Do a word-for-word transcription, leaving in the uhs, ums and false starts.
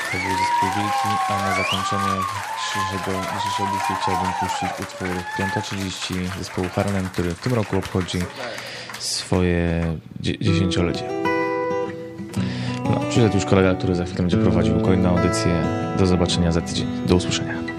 To był zespół Wilki, a na zakończenie dzisiejszego, dzisiejszej audycji chciałbym puścić utwór piąta trzydzieści zespołu Harlem, który w tym roku obchodzi swoje dziesięciolecie. No, przyszedł już kolega, który za chwilę będzie prowadził kolejną audycję. Do zobaczenia za tydzień. Do usłyszenia.